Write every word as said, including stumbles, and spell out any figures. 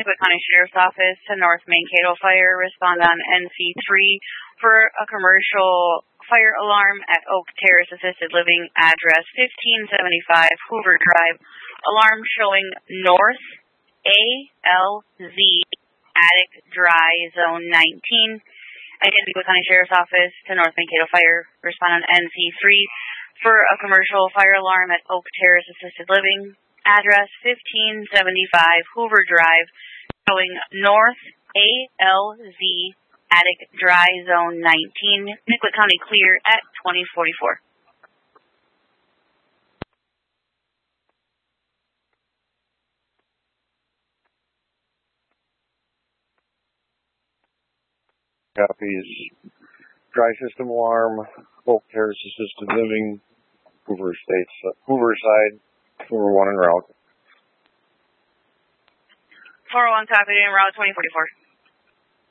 Nicollet County Sheriff's Office to North Mankato Fire. Respond on N C three for a commercial fire alarm at Oak Terrace Assisted Living, address fifteen seventy-five Hoover Drive. Alarm showing north A L Z attic dry zone nineteen. Again, Nicollet County Sheriff's Office to North Mankato Fire. Respond on N C three for a commercial fire alarm at Oak Terrace Assisted Living, address fifteen seventy-five Hoover Drive, showing north A L Z attic dry zone nineteen. Nicollet County clear at twenty forty-four. Copies. Dry system alarm, Oak Terrace Assisted Living, Hoover Estates, uh, Hoover side, Hoover one en route. four oh one copy, en route twenty forty-four.